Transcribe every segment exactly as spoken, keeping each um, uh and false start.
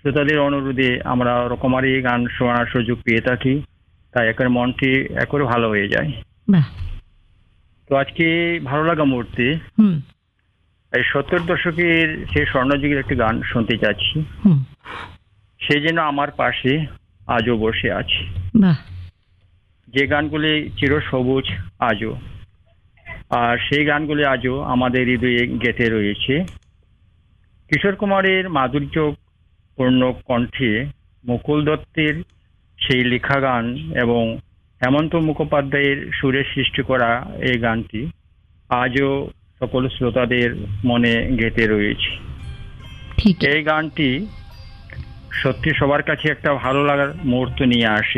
শ্রোতাদের অনুরোধে আমরা রকমারি গান শোনার সুযোগ পেয়ে থাকি, তাই একের মনটি একবারে ভালো হয়ে যায়। বাহ। তো আজকে ভালো লাগা মুহূর্তে হুম এই সত্তর দশকের সেই স্বর্ণযুগের একটি গান শুনতে চাচ্ছি, হুম সে যেন আমার পাশে আজও বসে আছে। বাহ। যে গানগুলি চিরসবুজ আজও, আর সেই গানগুলি আজও আমাদের হৃদয়ে গেঁথে রয়েছে। কিশোর কুমারের মাধুর্যপূর্ণ কণ্ঠে মুকুল দত্তের সেই লেখা গান এবং হেমন্ত মুখোপাধ্যায়ের সুরে সৃষ্টি করা এই গানটি আজও সকল শ্রোতাদের মনে গেঁথে রয়েছে। ঠিক। এই গানটি সত্যি সবার কাছে একটা ভালো লাগার মুহূর্ত নিয়ে আসে,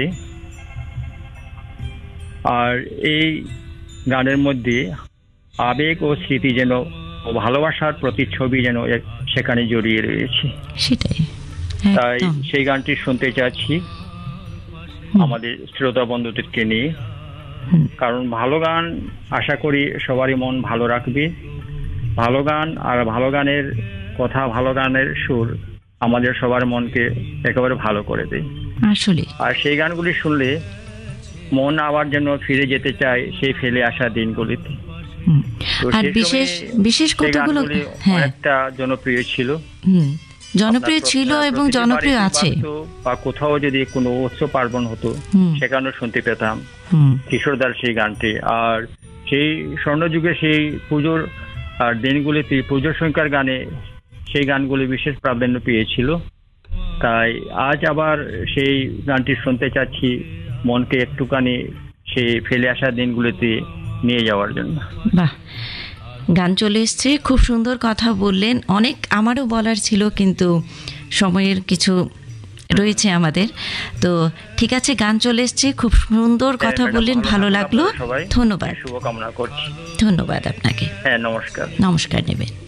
আর এই গানের মধ্যে আবেগ ও স্মৃতি যেন ও ভালোবাসার প্রতিচ্ছবি যেন সেখানে জড়িয়ে রয়েছে। সেটাই, তাই সেই গানটি শুনতে চাচ্ছি আমাদের শ্রোতা বন্ধুদেরকে নিয়ে, কারণ ভালো গান আশা করি সবারই মন ভালো রাখবে। ভালো গান আর ভালো গানের কথা, ভালো গানের সুর আমাদের সবার মনকে একেবারে ভালো করে দেয় আসলে। আর সেই গানগুলি শুনলে মন আবার যেন ফিরে যেতে চায় সেই ফেলে আসা দিনগুলিতে। আর বিশেষ বিশেষ কতগুলো একটা জনপ্রিয় ছিল। হুম জনপ্রিয় ছিল এবং জনপ্রিয় আছে। বা কোথাও যদি কোনো উৎসব পার্বণ হতো সেখানেও শুনতে পেতাম কিশোরদার সেই গানটি। আর সেই স্বর্ণযুগে সেই পুজোর আর দিনগুলিতে পুজোর সংখ্যার গানে সেই গানগুলি বিশেষ প্রাধান্য পেয়েছিল। তাই আজ আবার সেই গানটি শুনতে চাচ্ছি মনকে একটুখানি সেই ফেলে আসা দিনগুলিতে নিয়ে যাওয়ার জন্য। বাহ, গান চলে এসছে, খুব সুন্দর কথা বললেন। অনেক আমারও বলার ছিল কিন্তু সময়ের কিছু রয়েছে আমাদের, তো ঠিক আছে গান চলে এসছে, খুব সুন্দর কথা বললেন, ভালো লাগলো, ধন্যবাদ। শুভকামনা করছি। ধন্যবাদ আপনাকে। হ্যাঁ নমস্কার। নমস্কার নেবেন।